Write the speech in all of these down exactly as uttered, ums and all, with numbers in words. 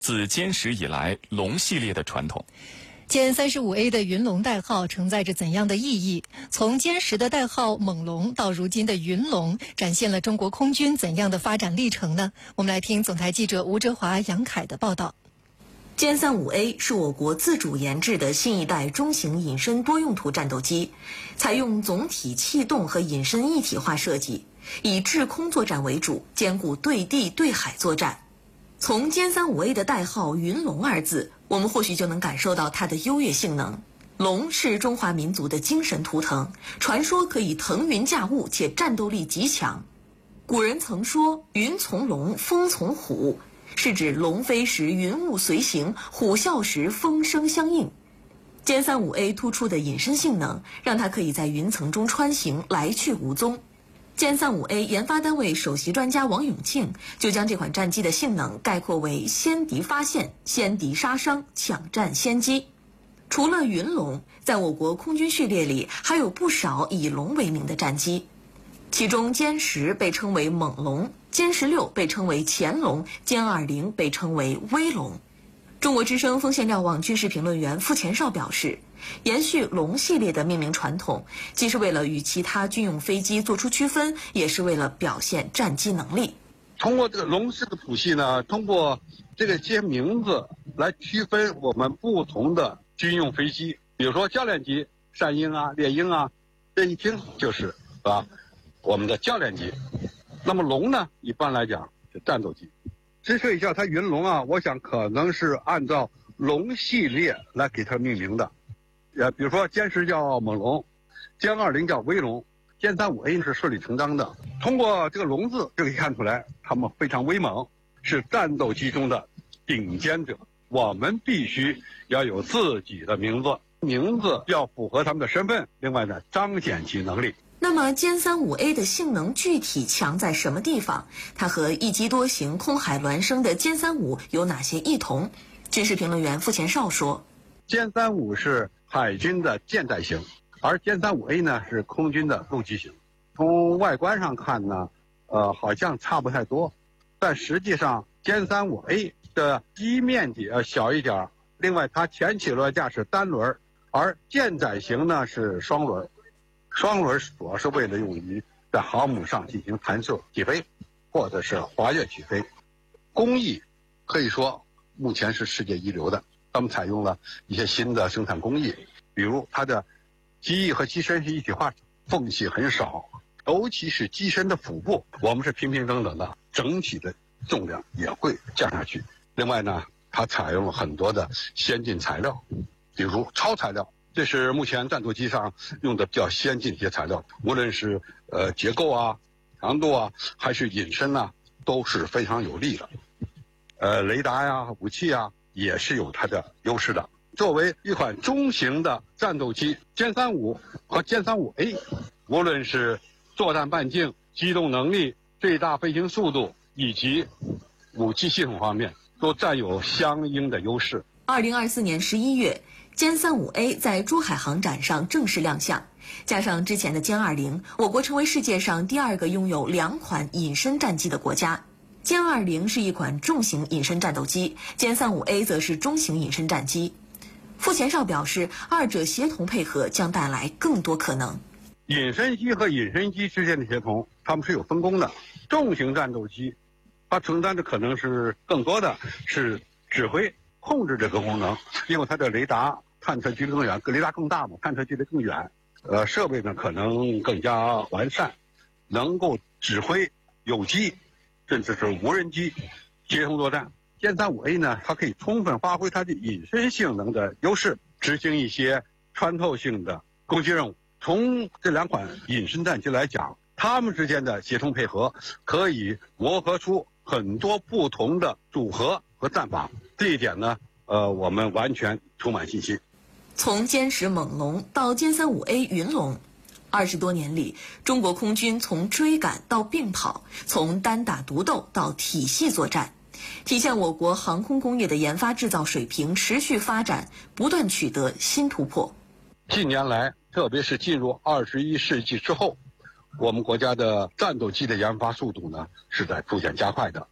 自歼十以来龙系列的传统。 歼三十五 A 的云龙代号承载着怎样的意义？从歼十的代号猛龙到如今的云龙，展现了中国空军怎样的发展历程呢？我们来听总台记者吴哲华、杨凯的报道。 歼三五 A 是我国自主研制的新一代中型隐身多用途战斗机，采用总体气动和隐身一体化设计，以制空作战为主，兼顾对地对海作战。从歼三五 A 的代号云龙二字，我们或许就能感受到它的优越性能。龙是中华民族的精神图腾，传说可以腾云驾雾，且战斗力极强。古人曾说云从龙，风从虎，是指龙飞时云雾随行，虎啸时风声相应。歼三五 A 突出的隐身性能，让它可以在云层中穿行，来去无踪。歼三五 A 研发单位首席专家王永庆就将这款战机的性能概括为先敌发现、先敌杀伤、抢占先机。除了云龙，在我国空军序列里还有不少以龙为名的战机，其中歼十被称为猛龙，歼十六被称为潜龙，歼二零被称为威龙。中国之声锋线瞭望军事评论员傅前绍表示，延续龙系列的命名传统，既是为了与其他军用飞机做出区分，也是为了表现战机能力。 通过这个龙式的谱系呢，通过这个些名字来区分我们不同的军用飞机，比如说教练机山鹰啊、猎鹰啊，这一听就是啊我们的教练机。那么龙呢，一般来讲是战斗机。支持一下它云龙啊，我想可能是按照龙系列来给它命名的。呃，比如说歼十叫猛龙，歼二零叫威龙，歼三五 A 是顺理成章的。通过这个龙字就可以看出来，他们非常威猛，是战斗机中的顶尖者。我们必须要有自己的名字，名字要符合他们的身份，另外呢，彰显其能力。 那么歼三五 A 的性能具体强在什么地方？它和一机多型空海孪生的歼三五有哪些异同？军事评论员傅前绍说， 歼三五是海军的舰载型，而歼三五 A 呢是空军的陆基型。从外观上看呢，呃，好像差不太多，但实际上歼三五 A 的机面积要小一点，另外它前起落架是单轮，而舰载型呢是双轮。双轮主要是为了用于在航母上进行弹射起飞，或者是滑跃起飞。工艺可以说目前是世界一流的，他们采用了一些新的生产工艺，比如它的机翼和机身是一体化，缝隙很少，尤其是机身的腹部，我们是平平整整的，整体的重量也会降下去。另外呢，它采用了很多的先进材料，比如超材料。这是目前战斗机上用的比较先进的一些材料，无论是呃结构啊、强度啊，还是隐身啊，都是非常有利的。呃，雷达呀、武器啊，也是有它的优势的。作为一款中型的战斗机，歼三五和歼三五 A， 无论是作战半径、机动能力、最大飞行速度以及武器系统方面，都占有相应的优势。 二零二四年十一月，歼三五 A 在珠海航展上正式亮相，加上之前的歼二零，我国成为世界上第二个拥有两款隐身战机的国家。歼二零是一款重型隐身战斗机，歼三五 A 则是中型隐身战机。傅前绍表示，二者协同配合将带来更多可能。 隐身机和隐身机之间的协同，它们是有分工的。重型战斗机，它承担的可能是更多的是指挥、控制这个功能，因为它的雷达探测距离更远，雷达更大嘛，探测距离更远，呃，设备呢可能更加完善，能够指挥有机甚至是无人机协同作战。歼三五 A 呢，它可以充分发挥它的隐身性能的优势，执行一些穿透性的攻击任务。从这两款隐身战机来讲，它们之间的协同配合可以磨合出很多不同的组合和战法。这一点呢，呃，我们完全充满信心。 从歼十猛龙到歼三五 A 云龙，二十多年里，中国空军从追赶到并跑，从单打独斗到体系作战，体现我国航空工业的研发制造水平持续发展，不断取得新突破。 近年来，特别是进入二十一世纪之后，我们国家的战斗机的研发速度呢是在逐渐加快的。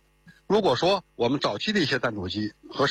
如果说我们早期的一些战斗机和